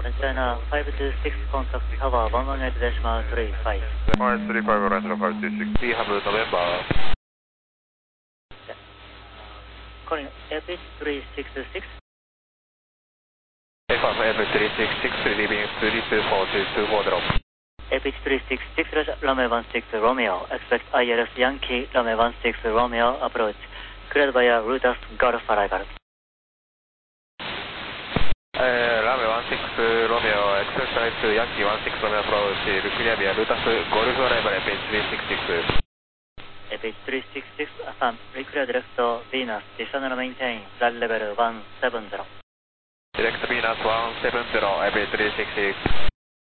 China 526 contact Tower 118.35. 135 Orange 526. We have November. Calling Airpage 366. F1 366 leaving 324 drop. Airpage 366 Roger, runway 16 Romeo. Expect ILS Yankee runway 16 Romeo approach. Cleared via Rutas Golf arrival. Runway 16 Romeo, expect flight to Yankee 16 Romeo approach, clear via Rutas Golf arrival, Airpage 366. Airpage 366, affirm, reclear direct Venus, descend and maintain, flight level 170. Direct Venus 170, Airpage 366.